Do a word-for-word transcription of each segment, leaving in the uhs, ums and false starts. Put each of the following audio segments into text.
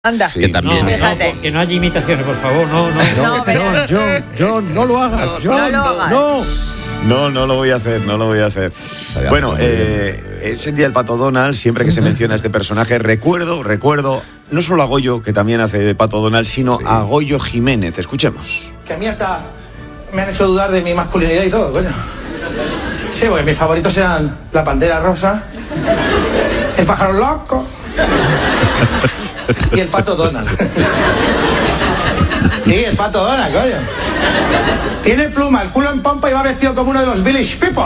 Anda, sí, que también. No, no, que no haya imitaciones, por favor. No, no, no, no, John, John, John, no lo hagas, John, no, lo hagas. no. No, no lo voy a hacer, no lo voy a hacer. Bueno, eh, es el día del Pato Donald, siempre que se menciona a este personaje, recuerdo, recuerdo, no solo a Goyo, que también hace de Pato Donald, sino sí. a Goyo Jiménez. Escuchemos. Que a mí hasta me han hecho dudar de mi masculinidad y todo, coño. Sí, porque mis favoritos eran la pantera rosa, el pájaro loco y el Pato Donald. Sí, el Pato Donald, coño. Tiene pluma, el culo en pompa y va vestido como uno de los Village People.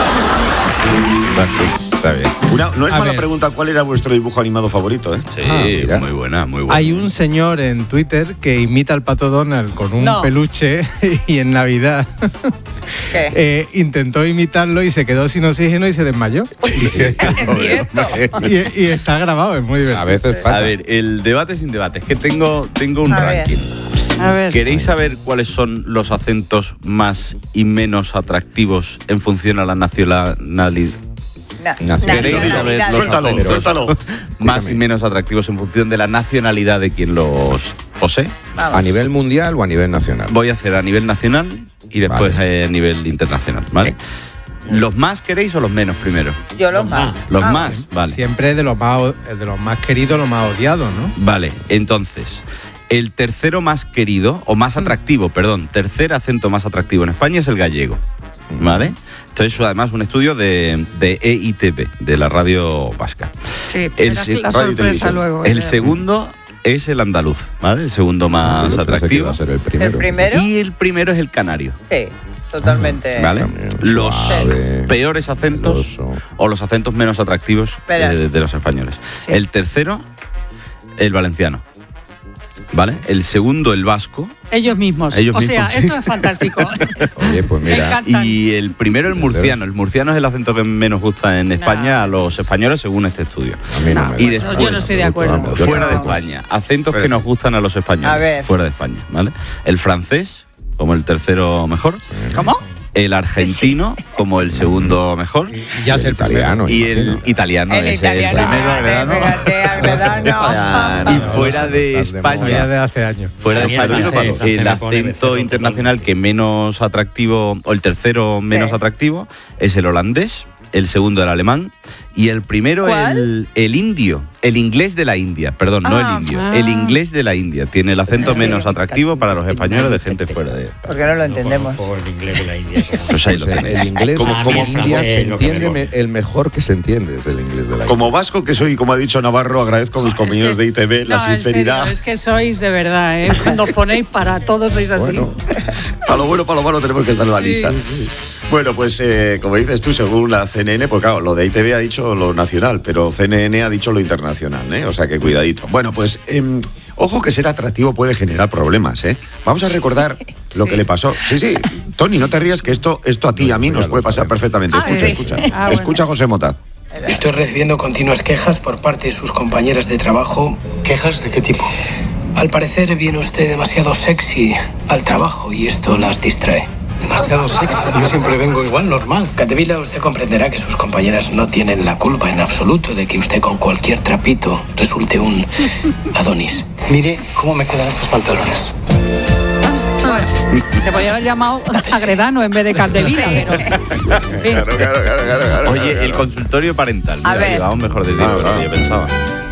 Está bien. Una, no es a mala ver. pregunta, ¿cuál era vuestro dibujo animado favorito? ¿eh? Sí, ah, muy buena, muy buena. Hay un señor en Twitter que imita al Pato Donald con un no. peluche y en Navidad eh, intentó imitarlo y se quedó sin oxígeno y se desmayó. y, y está grabado, es muy divertido. A veces pasa. A ver, el debate sin debate. Es que tengo, tengo un a ranking. Ver. A ver. ¿Queréis saber cuáles son los acentos más y menos atractivos en función a la nacionalidad? No, ¿Queréis saber los suéltalo, acentos suéltalo. más y menos atractivos en función de la nacionalidad de quien los posee? Vamos. ¿A nivel mundial o a nivel nacional? Voy a hacer a nivel nacional y después vale. a nivel internacional, ¿vale? ¿Sí? ¿Los más queréis o los menos primero? Yo los más. Los ah, más, sí. vale. Siempre de los más, de los más queridos, los más odiados, ¿no? Vale, entonces, el tercero más querido, o más atractivo, mm. perdón, tercer acento más atractivo en España es el gallego, ¿vale? Esto es además un estudio de, de E I T V, de la radio vasca. Sí, pero es la sorpresa luego. El segundo es el andaluz, ¿vale? El segundo más atractivo. Va a ser el primero. ¿El primero? Y el primero es el canario. Sí, totalmente. ¿Vale? Los suave, peores acentos meloso. O los acentos menos atractivos de, de los españoles. Sí. El tercero, el valenciano. ¿Vale? El segundo, el vasco. Ellos mismos. Ellos o mismos. sea, esto es fantástico. Oye, pues mira. Y el primero, el murciano. El murciano es el acento que menos gusta en España no. a los españoles, según este estudio. A mí no, no y me después, yo no estoy de acuerdo. Vamos, fuera no, de vamos. España, acentos que nos gustan a los españoles. A ver. Fuera de España, ¿vale? El francés, como el tercero mejor. ¿Cómo? El argentino, sí. como el segundo mejor. Y ya es el italiano. Y el italiano, el ese es el primero, agredano. Y fuera de España, de hace años. fuera de España, francés, el acento internacional que menos atractivo, o el tercero menos sí. atractivo, es el holandés, el segundo el alemán, y el primero el, el indio, el inglés de la India, perdón, ah, no el indio, ah. el inglés de la India. Tiene el acento sí. menos atractivo para los españoles de gente fuera de... Porque no lo entendemos. No el inglés de la India. Pues ahí lo tenéis. El inglés como, como, como India se entiende me, el mejor que se entiende es el inglés de la Como vasco que soy, como ha dicho Navarro, agradezco a mis compañeros es que, de I T V la no, sinceridad. En serio, es que sois de verdad, ¿eh? Cuando ponéis para todos sois así. Bueno. Para lo bueno, para lo malo tenemos que estar en la sí. lista. Sí. Bueno, pues eh, como dices tú, según la C N N, pues claro, lo de I T V ha dicho lo nacional, pero C N N ha dicho lo internacional, ¿eh? O sea que cuidadito. Bueno, pues eh, ojo que ser atractivo puede generar problemas, ¿eh? Vamos a recordar sí. lo que le pasó. Sí, sí, Tony, no te rías que esto, esto a ti y a mí nos puede pasar perfectamente. Ah, escucha, sí. escucha. Ah, escucha a José Mota. Estoy recibiendo continuas quejas por parte de sus compañeras de trabajo. ¿Quejas de qué tipo? Al parecer viene usted demasiado sexy al trabajo y esto las distrae. Demasiado sexy. Yo siempre vengo igual, normal. Capdevila, usted comprenderá que sus compañeras no tienen la culpa en absoluto de que usted con cualquier trapito resulte un Adonis. Mire cómo me quedan estos pantalones. Bueno, se podría haber llamado agredano en vez de Capdevila, pero... Claro, claro, claro, claro, claro, Oye, claro. el consultorio parental. A ver. Vamos mejor de tiempo, Ah, lo que yo pensaba.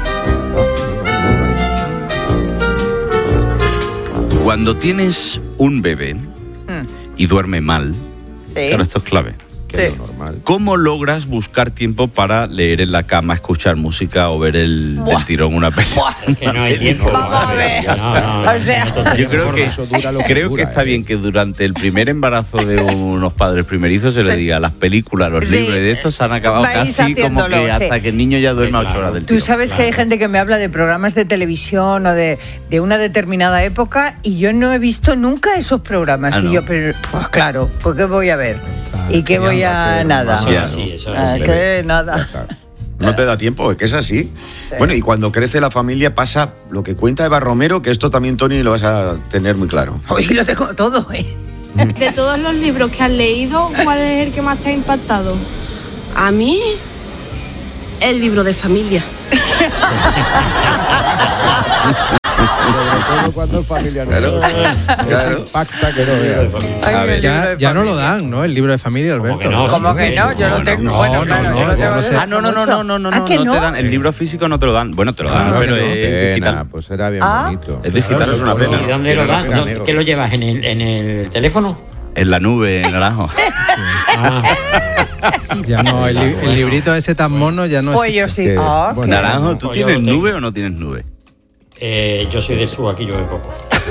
Cuando tienes un bebé y duerme mal, Sí. claro, esto es clave. que es Sí. lo normal. ¿Cómo logras buscar tiempo para leer en la cama, escuchar música o ver el, del tirón una película? Es que no hay tiempo. Vamos a ver. No, no, no, O sea, no, no, Yo creo que, Eso dura lo que creo dura, que está eh. bien que durante el primer embarazo de unos padres primerizos se les diga las películas, los Sí. libros y de estos se han acabado Vais casi como haciéndolo, que hasta sí. que el niño ya duerma Sí, ocho claro. horas del tú tirón. sabes que hay gente que me habla de programas de televisión o de, de una determinada época y yo no he visto nunca esos programas. Ah, y ¿no? yo, pero, pues claro, ¿por qué voy a ver? Claro, ¿Y qué voy ya va a a ser nada? más Sí, o Sí, eso Ah, es. que nada. No te da tiempo, es que es así. Sí. Bueno, y cuando crece la familia pasa lo que cuenta Eva Romero, que esto también, Tony, lo vas a tener muy claro. Hoy lo tengo todo, ¿eh? De todos los libros que has leído, ¿cuál es el que más te ha impactado? A mí, el libro de familia. Sobre todo cuando es familiar. Claro, claro. Impacta que no veas. A ver, ya, ya no lo dan, ¿no? El libro de familia, Alberto. ¿Cómo que no? ¿Cómo que no? Yo lo tengo. no, Bueno, no, claro, no, yo lo yo tengo no sé. desde Ah, no, no, no, mucho. no, no, no, ¿Ah, no, que no no? te dan. El libro físico no te lo dan. Bueno, te lo dan, Claro, pero que no. es Pena, digital. pues era bien Ah. bonito. Es digital, Claro, es una todo pena. ¿Y dónde lo tiene das? letra ¿Dónde- negro. ¿Qué lo llevas? ¿En el, en el teléfono? En la nube, en Naranjo. Ah, Ya no, el, li- el librito ese tan mono ya no Pues es. yo sí. que- Ah, bueno, qué- Naranjo, ¿tú Pues yo tienes lo tengo. nube o no tienes nube? eh, yo soy de Su, aquí llueve poco.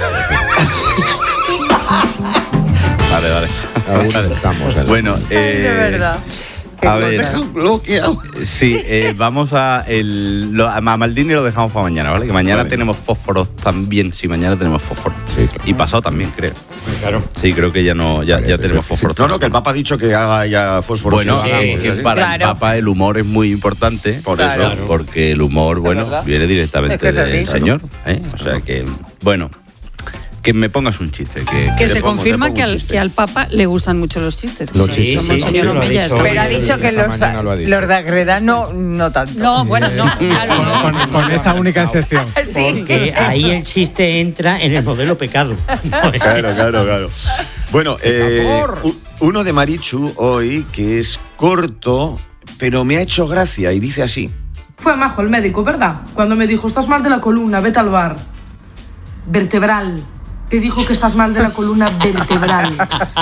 Vale, vale. Aún estamos en la- Bueno, Ay, eh, de verdad. Qué a cosa. ver. Dejan bloqueado. Sí, eh, vamos a. El, lo, a Maldini lo dejamos para mañana, ¿vale? Que mañana Vale. tenemos fósforos también. Sí, mañana tenemos fósforos. Sí, claro. Y pasado también, creo. Claro. Sí, creo que ya no ya, Parece ya tenemos ser que sí. fósforos. No, no, que el Papa ha dicho que haga ya fósforo. Bueno, Sí, es sí, que sí. para Claro. el Papa el humor es muy importante. Por Claro. eso. Claro. Porque el humor, bueno, verdad. viene directamente Es que es así. del Claro. Señor. ¿eh? O sea que, bueno, que me pongas un chiste. Que, Que que se te pongo- confirma te pongo que un al, chiste. que al Papa le gustan mucho los chistes. Los Sí, chistes. como el Sí, señor sí, lo ha Omeya dicho. está Pero ha bien. dicho que Esta los, mañana lo ha dicho. los de Agreda no, no tanto. No, bueno, no, claro, Con, no. con- con esa única excepción. Sí. Porque ahí el chiste entra en el modelo pecado. Claro, claro, claro. Bueno, eh, u- uno de Marichu hoy que es corto, pero me ha hecho gracia y dice así. Fue majo el médico, ¿verdad? Cuando me dijo, estás mal de la columna, vete al bar. Vertebral. Te dijo que estás mal de la columna vertebral.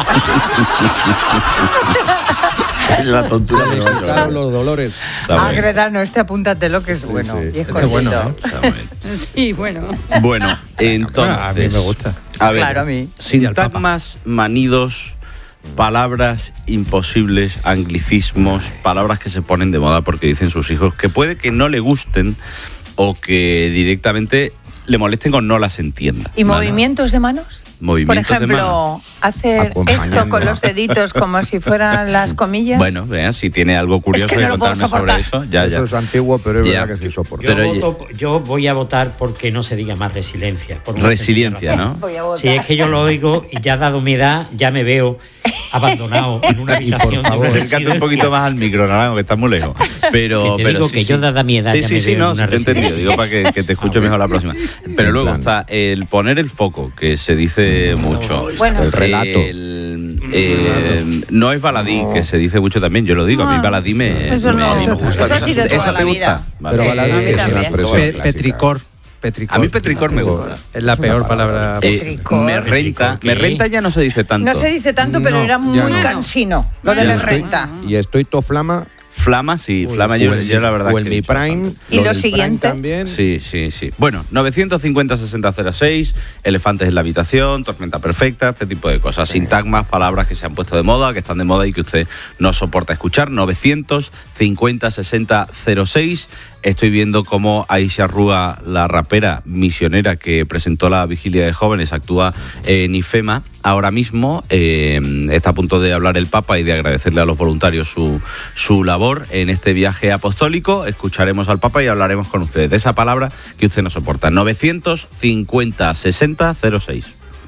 Es la tontura de Levantaron los dolores. Está muy bien. Agreda, no, este apúntatelo que es bueno. sí. Y es Este cortito. bueno, ¿eh? Está muy bien. Sí, bueno. Bueno, entonces. A mí me gusta. A ver, Claro, a mí. sintagmas, manidos, palabras imposibles, anglicismos, palabras que se ponen de moda porque dicen sus hijos que puede que no le gusten o que directamente le molesten o no las entienda. ¿Y ¿vale? movimientos de manos? Movimientos Por ejemplo, de manos. hacer Acompañando. esto con los deditos como si fueran las comillas. Bueno, vea, si tiene algo curioso que no que lo puedo contarme sobre soportar. eso, ya, Eso ya. es antiguo, pero es Ya. verdad que se soporta. Yo, Pero- voto- yo voy a votar porque no se diga más resiliencia. por una Resiliencia, sencilla razón. ¿no? Voy a votar. Sí, es que yo lo oigo y ya dado mi edad, ya me veo abandonado en una Y por habitación de favor, una Acércate un residencia. poquito más al micro, Naranjo, que está muy lejos. Pero, Que te pero digo sí, que sí. yo dada mi edad Sí, ya sí, me sí, veo no, en una sí te he entendido. residencia. Digo para que, que te escuche mejor la próxima. Pero En luego plan. está el poner el foco, que se dice mucho. Bueno. El relato. El, eh, no es baladí, que se dice mucho también. Yo lo digo, a mí Ah, baladí me, Eso me- no, me eso gusta. ha sido ¿Esa toda te la gusta? vida. Vale. Pero baladí a mí es una también. expresión Pe- clásica. petricor. Petricor. A mí petricor me gusta. Es la peor palabra. Eh, Petricor. me renta, ¿Qué? me renta ya no se dice tanto. No se dice tanto, pero No, era muy ya no. cansino. Lo de Y la estoy- renta. Y estoy to flama. Flama, sí, o flama en yo, mi- yo la verdad O que en he mi dicho prime. bastante. ¿Y lo del prime siguiente? también. Sí, sí, sí. Bueno, novecientos cincuenta sesenta cero seis, elefantes en la habitación, tormenta perfecta, este tipo de cosas. Sintagmas, palabras que se han puesto de moda, que están de moda y que usted no soporta escuchar. novecientos cincuenta sesenta cero seis. Estoy viendo cómo Aisha Rúa, la rapera misionera que presentó la vigilia de jóvenes, actúa en IFEMA. Ahora mismo eh, está a punto de hablar el Papa y de agradecerle a los voluntarios su, su labor en este viaje apostólico. Escucharemos al Papa y hablaremos con ustedes de esa palabra que usted no soporta. novecientos cincuenta sesenta cero seis.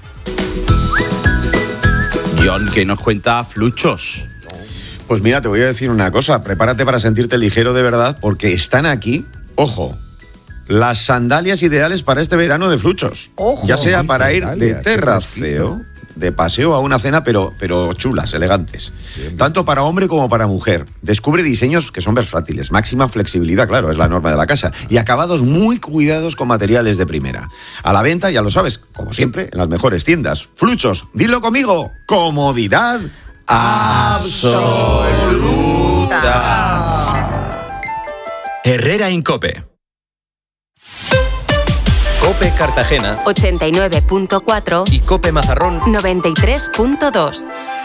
John, que nos cuenta Fluchos. Pues mira, te voy a decir una cosa. Prepárate para sentirte ligero de verdad, porque están aquí, ojo, las sandalias ideales para este verano de Fluchos. Ojo, ya sea hay para ir sandalias, de qué terraceo, fresquito. de paseo a una cena, pero, pero chulas, elegantes. Tanto para hombre como para mujer. Descubre diseños que son versátiles, máxima flexibilidad, claro, es la norma de la casa, y acabados muy cuidados con materiales de primera. A la venta, ya lo sabes, como siempre, en las mejores tiendas. Fluchos, dilo conmigo, comodidad absoluta. Herrera Incope. Cope Cartagena ochenta y nueve punto cuatro y Cope Mazarrón. noventa y tres punto dos.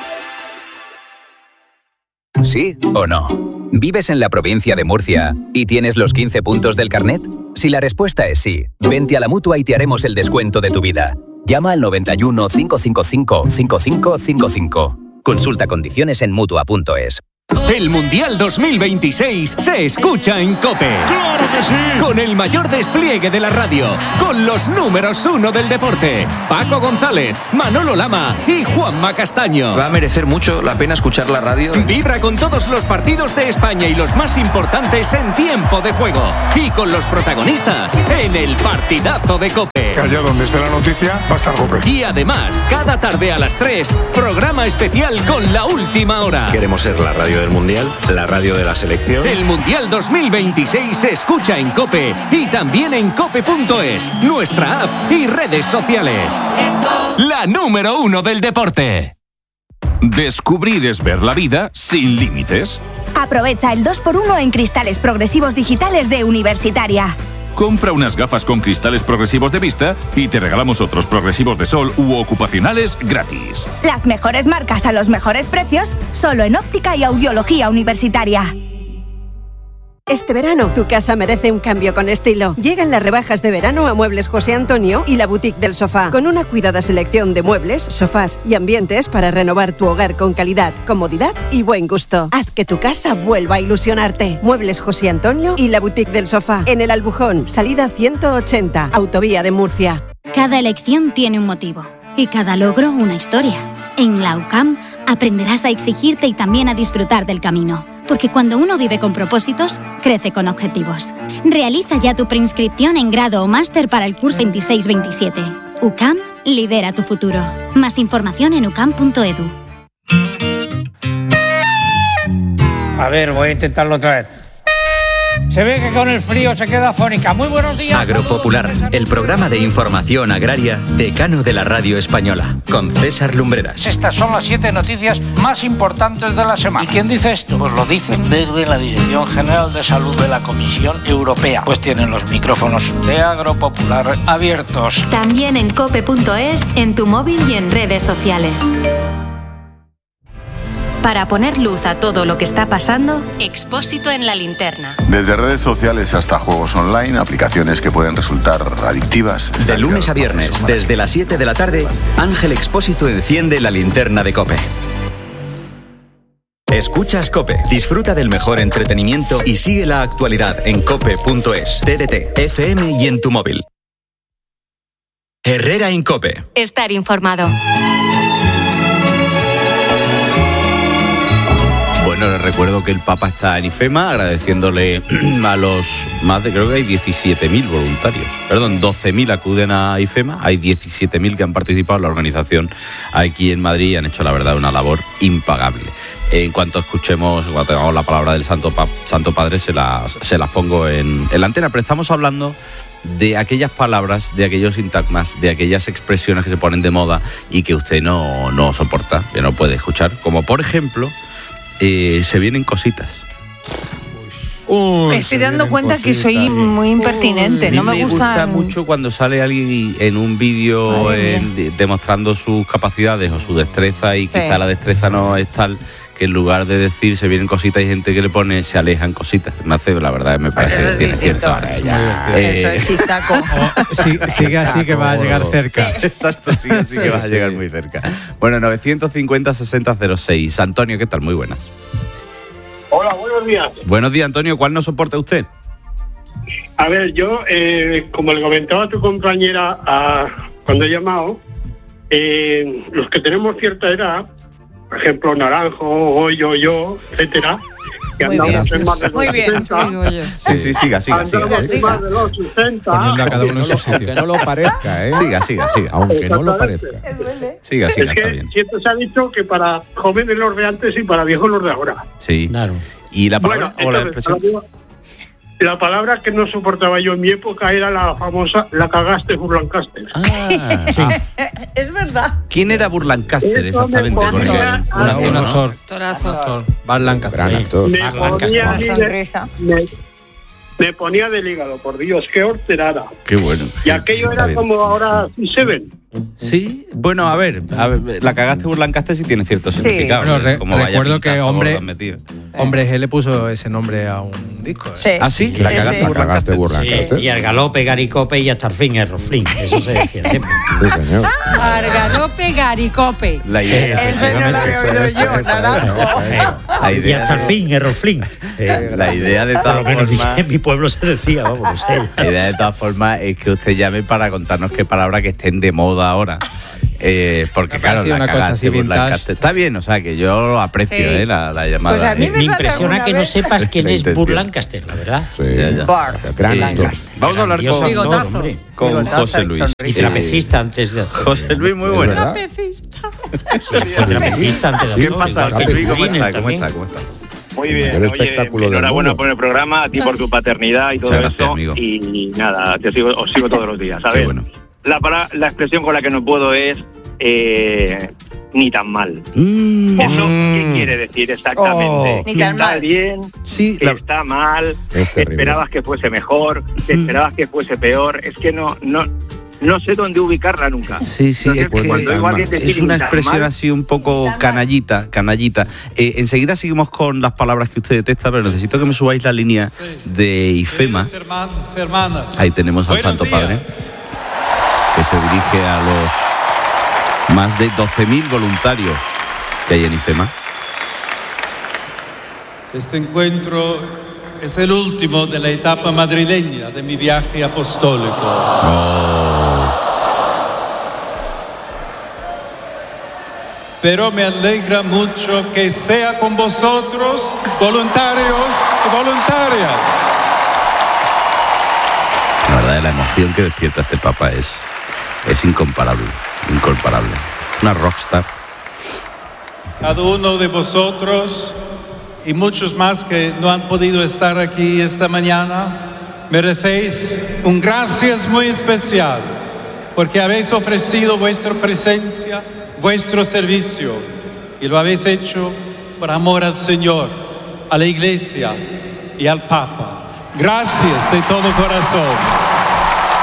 ¿Sí o no? ¿Vives en la provincia de Murcia y tienes los quince puntos del carnet? Si la respuesta es sí, vente a la Mutua y te haremos el descuento de tu vida. Llama al noventa y uno, cinco cinco cinco, cinco cinco cinco cinco. Consulta condiciones en Mutua punto es. El Mundial dos mil veintiséis se escucha en COPE. ¡Claro que sí! Con el mayor despliegue de la radio, con los números uno del deporte, Paco González, Manolo Lama y Juanma Castaño. Va a merecer mucho la pena escuchar la radio. Vibra con todos los partidos de España y los más importantes en tiempo de juego. Y con los protagonistas en el partidazo de COPE. Que allá donde esté la noticia va a estar COPE. Y además, cada tarde a las tres, programa especial con la última hora. Queremos ser la radio del Mundial, la radio de la selección. El Mundial dos mil veintiséis se escucha en COPE y también en cope punto es, nuestra app y redes sociales. La número uno del deporte. Descubrir es ver la vida sin límites. Aprovecha el dos por uno en cristales progresivos digitales de Universitaria. Compra unas gafas con cristales progresivos de vista y te regalamos otros progresivos de sol u ocupacionales gratis. Las mejores marcas a los mejores precios, solo en óptica y audiología Universitaria. Este verano, tu casa merece un cambio con estilo. Llegan las rebajas de verano a Muebles José Antonio y la Boutique del Sofá, con una cuidada selección de muebles, sofás y ambientes para renovar tu hogar con calidad, comodidad y buen gusto. Haz que tu casa vuelva a ilusionarte. Muebles José Antonio y la Boutique del Sofá, en el Albujón, salida ciento ochenta, Autovía de Murcia. Cada elección tiene un motivo y cada logro una historia. En la U C A M aprenderás a exigirte y también a disfrutar del camino. Porque cuando uno vive con propósitos, crece con objetivos. Realiza ya tu preinscripción en grado o máster para el curso veintiséis veintisiete. U C A M lidera tu futuro. Más información en u c a m punto e d u. A ver, voy a intentarlo otra vez. Se ve que con el frío se queda afónica. Muy buenos días. Agropopular, el programa de información agraria decano de la radio española, con César Lumbreras. Estas son las siete noticias más importantes de la semana. ¿Y quién dice esto? Pues lo dicen desde la Dirección General de Salud de la Comisión Europea. Pues tienen los micrófonos de Agropopular abiertos. También en cope punto es, en tu móvil y en redes sociales. Para poner luz a todo lo que está pasando, Expósito en la linterna. Desde redes sociales hasta juegos online, aplicaciones que pueden resultar adictivas. De lunes a viernes, desde las siete de la tarde, Ángel Expósito enciende la linterna de COPE. Escuchas COPE, disfruta del mejor entretenimiento y sigue la actualidad en cope punto es, T D T, F M y en tu móvil. Herrera en COPE. Estar informado. Bueno, les recuerdo que el Papa está en IFEMA, agradeciéndole a los más de, creo que hay diecisiete mil voluntarios. Perdón, doce mil acuden a IFEMA, hay diecisiete mil que han participado en la organización aquí en Madrid y han hecho, la verdad, una labor impagable. En cuanto escuchemos, cuando tengamos la palabra del Santo, pa- Santo Padre, se las, se las pongo en, en la antena. Pero estamos hablando de aquellas palabras, de aquellos sintagmas, de aquellas expresiones que se ponen de moda y que usted no, no soporta, que no puede escuchar. Como, por ejemplo... Eh, se vienen cositas. Uy, me estoy dando cuenta cositas, que soy muy impertinente. Uy, no me, me gusta... gusta mucho cuando sale alguien en un vídeo de, demostrando sus capacidades o su destreza y sí. Quizá la destreza no es tal que en lugar de decir se vienen cositas hay gente que le pone se alejan cositas. Me hace, la verdad, me parece que tiene cierto. Eso es chistaco. Sí, sigue así que va a llegar cerca. Exacto, sigue así que va a llegar muy cerca. Bueno, novecientos cincuenta sesenta cero seis. Antonio, ¿qué tal? Muy buenas. Hola, buenos días. Buenos días, Antonio. ¿Cuál no soporta usted? A ver, yo, eh, como le comentaba a tu compañera a, cuando he llamado, eh, los que tenemos cierta edad, por ejemplo, Naranjo, Goyo, yo, etcétera, que muy andamos bien. en más de los muy bien. sesenta. Sí, sí, siga, siga, siga. Andamos en más de los sesenta. Poniendo a cada uno en su sitio. Aunque no lo parezca, ¿eh? Siga, siga, siga. Aunque no lo parezca. Siga, siga, es que está bien. siempre se ha dicho que para jóvenes los de antes y para viejos los de ahora. Sí. Claro. ¿Y la palabra bueno, o la entonces, expresión? La palabra que no soportaba yo en mi época era la famosa la cagaste Burlancaster. Ah, sí. Es verdad. ¿Quién era Burlancaster exactamente? Porque un actor, un actor. Actorazo. Bart Lancaster. Gran actor. Me ponía, de, me, me ponía del hígado, por Dios, qué horterada. Qué bueno. Y aquello sí, era bien. como ahora sí se ven. Sí, Bueno, a ver, a ver, la cagaste Burlancaster sí tiene cierto Sí. significado. Bueno, re- Como vaya recuerdo que pintazo hombre- lo han metido. Hombre G le puso ese nombre a un disco. ¿eh? Sí. ¿Ah, sí? Sí, La sí, cagaste sí. Burlancaster. Cagaste Burlancaster. Sí, y al galope, garicope y hasta el fin, el roflín. Eso se decía siempre. Sí, señor. Argalope, garicope. La idea, Ese no lo había oído yo, naranjo. la Y idea, hasta el fin, el roflín. la idea de Por todas lo menos formas, en mi pueblo se decía, vamos, no sé. la idea de todas formas es que usted llame para contarnos qué palabras que estén de moda ahora. Eh, porque Me ha claro, parecido la una cosa cagaste así vintage. Burlancaster. Está bien, o sea que yo lo aprecio, Sí. eh, la, la llamada. Pues a mí eh. me Me salta impresiona alguna que no vez. sepas quién La es intención. Burlancaster, la verdad. Sí. Ya, ya. Bar. Gran Eh, actor. Vamos a hablar Grandioso con, actor, Bigotazo. hombre. con Bigotazo José y Luis. sonrisa. Y trapecista antes de actor. José Luis, muy ¿Es bueno. verdad? Sí, fue trapecista antes de ¿Qué actor. pasa, igual José que Luis? ¿Cómo Furines está? ¿Cómo también. está? ¿Cómo está? Muy bien, El oye, espectáculo del enhorabuena mundo. por el programa, a ti por tu paternidad y todo Muchas gracias, eso. amigo. Y nada, te sigo, os sigo todos los días, ¿sabes? Qué bueno. La, para- la expresión con la que no puedo es eh, ni tan mal. Mm. ¿Eso qué quiere decir exactamente? Oh. Ni tan Está mal. bien, Sí, que la- está mal, Es que terrible. esperabas que fuese mejor, que Mm. esperabas que fuese peor. Es que no, no, no sé dónde ubicarla nunca. Sí, sí, Entonces, es que cuando oigo a alguien decir es una ni tan expresión mal, así un poco canallita, canallita. Eh, enseguida seguimos con las palabras que usted detesta, pero necesito que me subáis la línea de IFEMA. Hermanos, hermanas. Ahí tenemos al Buenos Santo días. Padre, que se dirige a los más de doce mil voluntarios que hay en IFEMA. Este encuentro es el último de la etapa madrileña de mi viaje apostólico. Pero me alegra mucho que sea con vosotros, voluntarios y voluntarias. La verdad, la emoción que despierta este Papa es, es incomparable, incomparable. Una rockstar. Cada uno de vosotros y muchos más que no han podido estar aquí esta mañana, merecéis un gracias muy especial porque habéis ofrecido vuestra presencia, vuestro servicio y lo habéis hecho por amor al Señor, a la Iglesia y al Papa. Gracias de todo corazón.